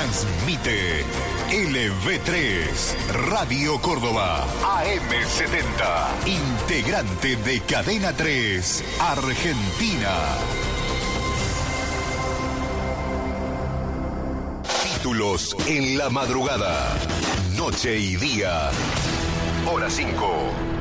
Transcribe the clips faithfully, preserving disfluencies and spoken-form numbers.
Transmite L V tres, Radio Córdoba, A M setenta, integrante de Cadena tres, Argentina. Títulos en la madrugada, noche y día, hora cinco.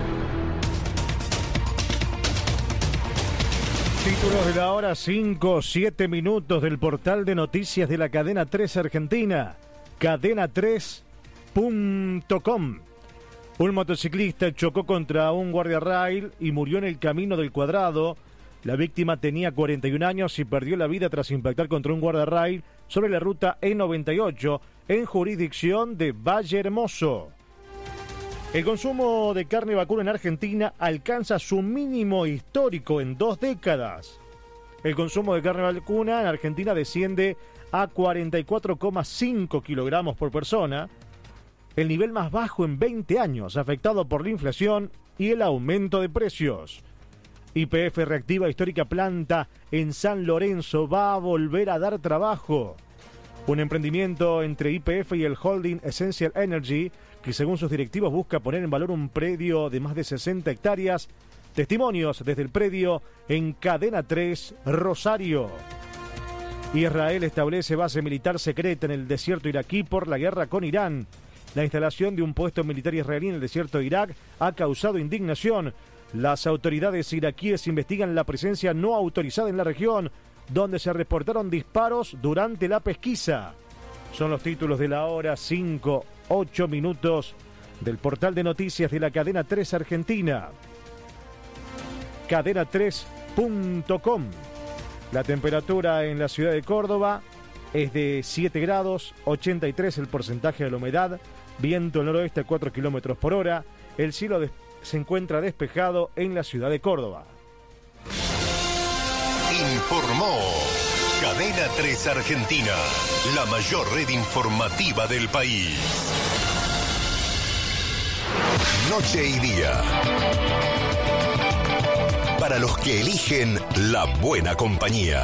Títulos de la hora cinco, siete minutos del portal de noticias de la Cadena tres Argentina, cadena tres punto com. Un motociclista chocó contra un guardia rail y murió en el camino del Cuadrado. La víctima tenía cuarenta y un años y perdió la vida tras impactar contra un guardia rail sobre la ruta E noventa y ocho en jurisdicción de Valle Hermoso. El consumo de carne vacuna en Argentina alcanza su mínimo histórico en dos décadas. El consumo de carne vacuna en Argentina desciende a cuarenta y cuatro coma cinco kilogramos por persona, el nivel más bajo en veinte años, afectado por la inflación y el aumento de precios. Y P F reactiva histórica planta en San Lorenzo, va a volver a dar trabajo. Un emprendimiento entre Y P F y el holding Essential Energy, que según sus directivos busca poner en valor un predio de más de sesenta hectáreas. Testimonios desde el predio en Cadena tres, Rosario. Israel establece base militar secreta en el desierto iraquí por la guerra con Irán. La instalación de un puesto militar israelí en el desierto de Irak ha causado indignación. Las autoridades iraquíes investigan la presencia no autorizada en la región, donde se reportaron disparos durante la pesquisa. Son los títulos de la hora cinco, ocho minutos del portal de noticias de la Cadena tres Argentina, cadena tres punto com. La temperatura en la ciudad de Córdoba es de siete grados, ochenta y tres el porcentaje de la humedad, viento al noroeste a cuatro kilómetros por hora. El cielo de, se encuentra despejado en la ciudad de Córdoba. Informó Cadena tres Argentina, la mayor red informativa del país. Noche y día, para los que eligen la buena compañía.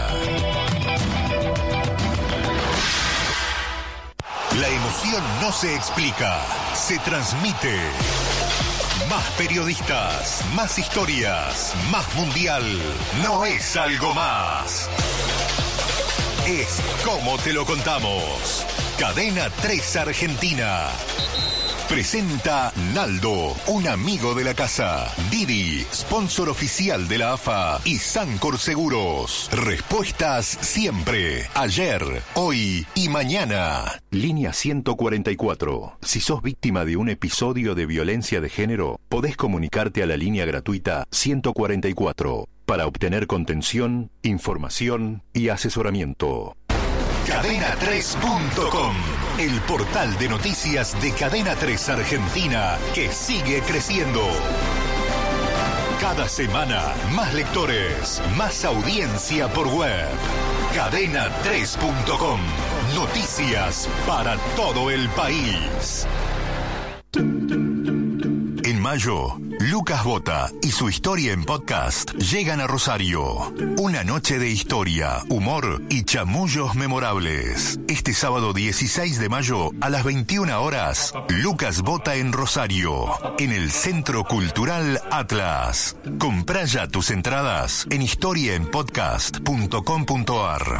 La emoción no se explica, se transmite. Más periodistas, más historias, más mundial. No es algo más. Es como te lo contamos. Cadena tres Argentina. Presenta Naldo, un amigo de la casa. Didi, sponsor oficial de la A F A. Y Sancor Seguros. Respuestas siempre. Ayer, hoy y mañana. Línea ciento cuarenta y cuatro. Si sos víctima de un episodio de violencia de género, podés comunicarte a la línea gratuita ciento cuarenta y cuatro para obtener contención, información y asesoramiento. cadena tres punto com, el portal de noticias de Cadena tres Argentina, que sigue creciendo. Cada semana, más lectores, más audiencia por web. cadena tres punto com, noticias para todo el país. En mayo, Lucas Bota y su historia en podcast llegan a Rosario. Una noche de historia, humor y chamullos memorables. Este sábado dieciséis de mayo a las veintiuna horas, Lucas Bota en Rosario, en el Centro Cultural Atlas. Comprá ya tus entradas en historia en podcast punto com punto ar.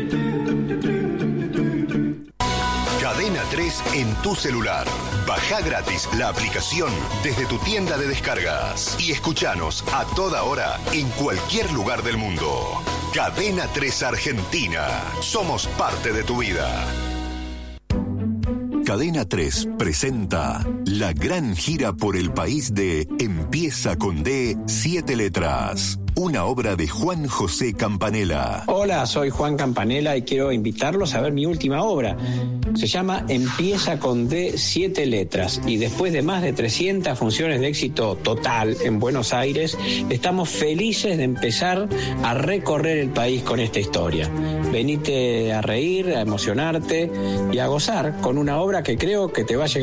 Cadena tres en tu celular. Baja gratis la aplicación desde tu tienda de descargas y escuchanos a toda hora en cualquier lugar del mundo. Cadena tres Argentina. Somos parte de tu vida. Cadena tres presenta la gran gira por el país de Empieza con D, siete letras. Una obra de Juan José Campanella. Hola, soy Juan Campanella y quiero invitarlos a ver mi última obra. Se llama Empieza con D, siete letras. Y después de más de trescientas funciones de éxito total en Buenos Aires, estamos felices de empezar a recorrer el país con esta historia. Venite a reír, a emocionarte y a gozar con una obra que creo que te va a llegar